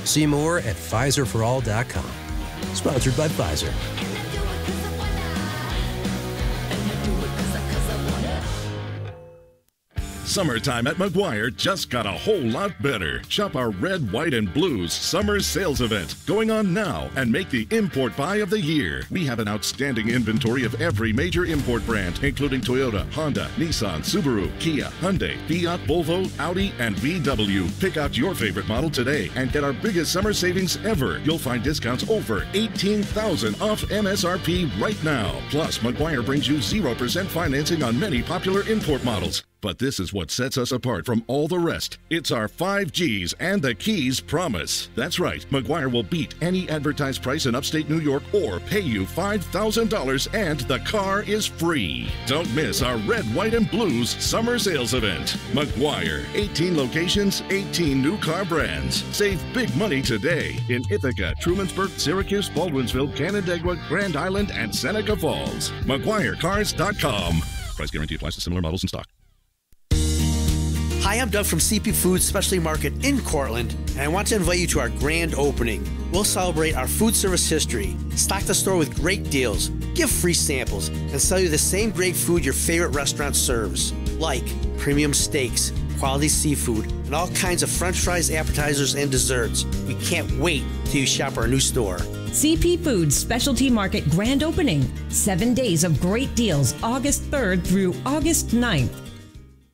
See more at PfizerForAll.com. Sponsored by Pfizer. Summertime at Meguiar just got a whole lot better. Shop our Red, White, and Blues Summer Sales Event going on now and make the import buy of the year. We have an outstanding inventory of every major import brand, including Toyota, Honda, Nissan, Subaru, Kia, Hyundai, Fiat, Volvo, Audi, and VW. Pick out your favorite model today and get our biggest summer savings ever. You'll find discounts over $18,000 off MSRP right now. Plus, Meguiar brings you 0% financing on many popular import models. But this is what sets us apart from all the rest. It's our 5 Gs and the Keys promise. That's right, Meguiar will beat any advertised price in upstate New York or pay you $5,000 and the car is free. Don't miss our Red, White, and Blues Summer Sales Event. Meguiar, 18 locations, 18 new car brands. Save big money today in Ithaca, Trumansburg, Syracuse, Baldwinsville, Canandaigua, Grand Island, and Seneca Falls. MeguiarCars.com. Price guarantee applies to similar models in stock. Hi, I'm Doug from CP Foods Specialty Market in Cortland, and I want to invite you to our grand opening. We'll celebrate our food service history, stock the store with great deals, give free samples, and sell you the same great food your favorite restaurant serves, like premium steaks, quality seafood, and all kinds of french fries, appetizers, and desserts. We can't wait till you shop our new store. CP Foods Specialty Market grand opening. 7 days of great deals, August 3rd through August 9th.